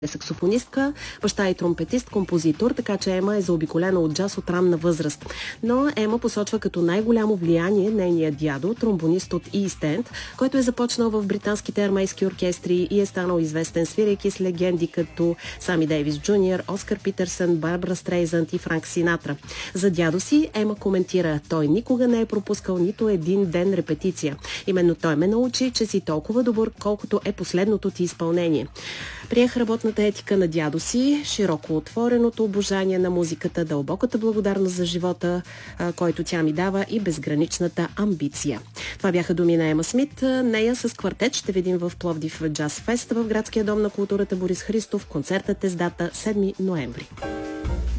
е саксофонистка, баща и тромпетист, композитор, така че Ема е заобиколена от джаз от ранна възраст. Но Ема посочва като най-голямо влияние нейният дядо, тромбонист от East End, който е започнал в британските армейски оркестри и е станал известен свирейки с легенди като Сами Дейвис Джуниор, Оскар Питърсън, Барбара Стрейзанд и Франк Синатра. За дядо си Ема коментира: той никога не е пропускал нито един ден репетиция. Именно той ме научи, че си толкова добър, колкото е последното ти изпълнение. Приех работната етика на дядо си, широко отвореното обожание на музиката, дълбоката благодарност за живота, който тя ми дава, и безграничната амбиция. Това бяха думи на Ема Смит. Нея с квартет ще видим в Пловдив Джаз Фест в Градския дом на културата Борис Христов. Концертът е с дата 7 ноември.